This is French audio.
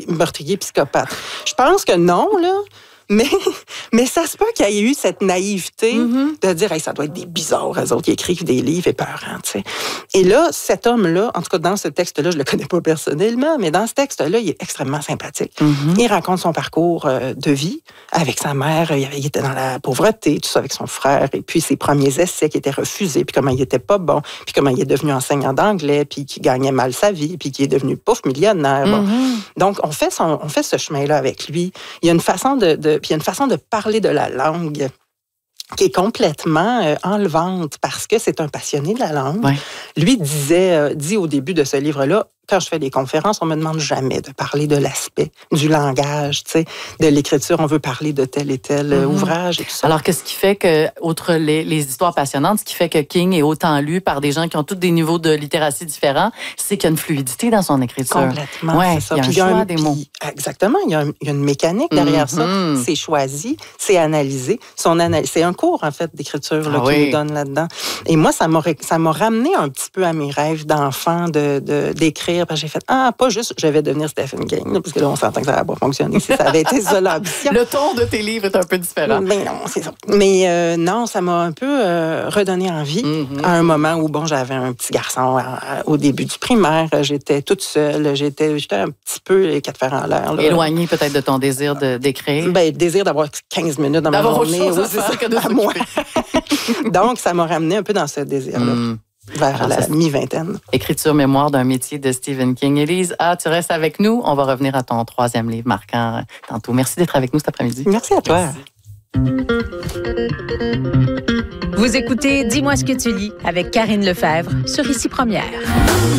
meurtrier psychopathe. Je pense que non, là. Mais ça se peut qu'il y ait eu cette naïveté de dire hey, ça doit être des bizarres, eux autres qui écrivent des livres épeurants. Tu sais. Et là, cet homme-là, en tout cas dans ce texte-là, je le connais pas personnellement, mais dans ce texte-là, il est extrêmement sympathique. Il raconte son parcours de vie avec sa mère. Il était dans la pauvreté, tout ça avec son frère, et puis ses premiers essais qui étaient refusés, puis comment il était pas bon, puis comment il est devenu enseignant d'anglais, puis qu'il gagnait mal sa vie, puis qu'il est devenu pouf millionnaire. Bon. Donc, on fait ce chemin-là avec lui. Il y a une façon puis il y a une façon de parler de la langue qui est complètement enlevante parce que c'est un passionné de la langue. Ouais. Lui dit au début de ce livre-là, quand je fais des conférences, on me demande jamais de parler de l'aspect du langage, tu sais, de l'écriture. On veut parler de tel et tel ouvrage et tout ça. Alors, qu'est-ce qui fait que, outre les histoires passionnantes, ce qui fait que King est autant lu par des gens qui ont tous des niveaux de littératie différents, c'est qu'il y a une fluidité dans son écriture. Complètement, ouais, c'est ça. Il y a un choix des mots. Exactement, il y a une mécanique derrière ça. C'est choisi, c'est analysé. C'est un cours, en fait, d'écriture là, qu'il nous donne là-dedans. Et moi, ça m'a ramené un petit peu à mes rêves d'enfant d'écrire. Parce que j'ai fait, pas juste, je vais devenir Stephen King, là, parce que là, on s'entend que ça n'aurait pas fonctionné si ça avait été ça l'ambition. Le ton de tes livres est un peu différent. Mais non, c'est ça. Mais non, ça m'a un peu redonné envie à un moment où, bon, j'avais un petit garçon au début du primaire, j'étais toute seule, j'étais un petit peu les quatre fers en l'air. Là. Éloignée peut-être de ton désir d'écrire. Ben, le désir d'avoir 15 minutes dans ma journée. Oui, c'est ça que de moi. Donc, ça m'a ramené un peu dans ce désir-là. Vers la mi-vingtaine. Écriture mémoire d'un métier de Stephen King. Élise, tu restes avec nous. On va revenir à ton 3e livre marquant tantôt. Merci d'être avec nous cet après-midi. Merci à toi. Merci. Vous écoutez Dis-moi ce que tu lis avec Karine Lefebvre sur Ici Première.